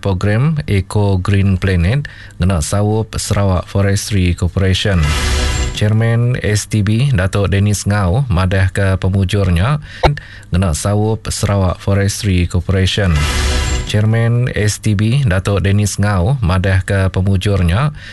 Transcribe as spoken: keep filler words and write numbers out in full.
program Eco Green Planet ngena sawup Sarawak Forestry Corporation. Chairman S T B Datuk Dennis Ngau madah ke pemujurnya ngena sawup Sarawak Forestry Corporation. Chairman S T B Datuk Dennis Ngau madah ke pemujurnya